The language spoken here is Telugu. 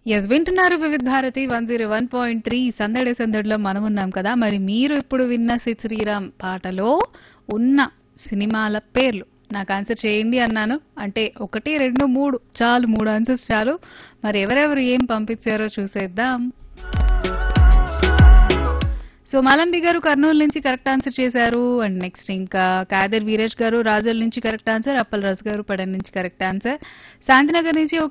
ఎస్ వింటున్నారు వివిధ భారతి 101.3 సందడి సందడిలో మనం ఉన్నాం కదా. మరి మీరు ఇప్పుడు విన్న సిద్ శ్రీరామ్ పాటలో ఉన్న సినిమాల పేర్లు నాకు ఆన్సర్ చేయండి అన్నాను. అంటే 1, 2, 3 చాలు, 3 ఆన్సర్స్ చాలు. మరి ఎవరెవరు ఏం పంపించారో చూసేద్దాం. సో మలంబి గారు కర్నూలు నుంచి కరెక్ట్ ఆన్సర్ చేశారు. అండ్ నెక్స్ట్ ఇంకా కాదర్ వీరేష్ గారు రాజల్ నుంచి కరెక్ట్ ఆన్సర్, అప్పల్ రాజు గారు పడన్ నుంచి కరెక్ట్ ఆన్సర్, శాంతినగర్ నుంచి